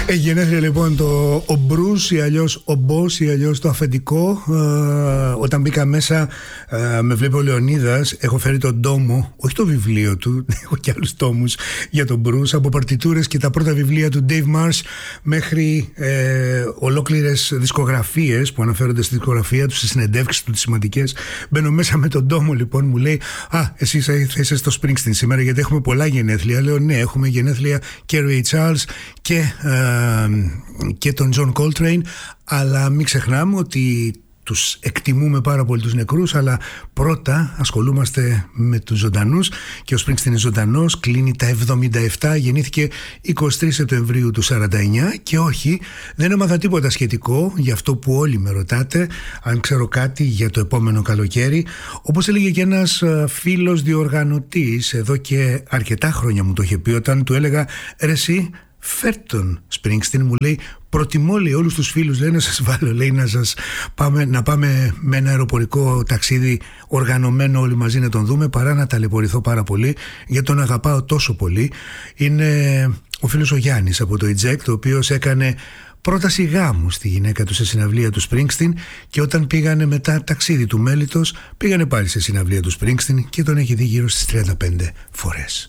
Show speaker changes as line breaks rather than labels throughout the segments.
Γενέθλια λοιπόν ο Μπρους ή αλλιώς ο Μπος ή αλλιώς το αφεντικό. Όταν μπήκα μέσα με βλέπει ο Λεωνίδας, έχω φέρει τον τόμο, όχι το βιβλίο του, έχω και άλλους τόμους για τον Μπρους, από παρτιτούρες και τα πρώτα βιβλία του Dave Marsh μέχρι ολόκληρες δισκογραφίες που αναφέρονται στη δισκογραφία του, στις συνεντεύξεις του, τις σημαντικές. Μπαίνω μέσα με τον τόμο λοιπόν, μου λέει εσύ θα είσαι στο Springsteen σήμερα γιατί έχουμε πολλά γενέθλια. Λέω ναι, έχουμε γενέθλια και Ray Charles και τον John Coltrane, αλλά μην ξεχνάμε ότι τους εκτιμούμε πάρα πολύ τους νεκρούς, αλλά πρώτα ασχολούμαστε με τους ζωντανούς και ο Springsteen είναι ζωντανός, κλείνει τα 77, γεννήθηκε 23 Σεπτεμβρίου του 49 και όχι, δεν έμαθα τίποτα σχετικό για αυτό που όλοι με ρωτάτε, αν ξέρω κάτι για το επόμενο καλοκαίρι. Όπως έλεγε και ένας φίλος διοργανωτής, εδώ και αρκετά χρόνια μου το είχε πει, όταν του έλεγα «Ρε εσύ, φέρ' τον Springsteen», μου λέει «Προτιμώ, λέει, όλους τους φίλους, λέει, να σας βάλω, λέει, να πάμε με ένα αεροπορικό ταξίδι οργανωμένο όλοι μαζί να τον δούμε, παρά να ταλαιπωρηθώ πάρα πολύ, γιατί τον αγαπάω τόσο πολύ». Είναι ο φίλος ο Γιάννης από το Eject, ο οποίος έκανε πρόταση γάμου στη γυναίκα του σε συναυλία του Springsteen και όταν πήγανε μετά ταξίδι του μέλιτος, πήγανε πάλι σε συναυλία του Springsteen και τον έχει δει γύρω στις 35 φορές.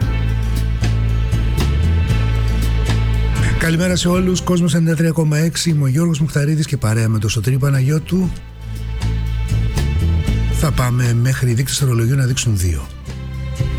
Καλημέρα σε όλους, Κόσμος 93,6, είμαι ο Γιώργος Μουχταρίδης και παρέα με τον Σωτήρη Παναγιώτου θα πάμε μέχρι οι δείκτες του ορολογίου να δείξουν 2.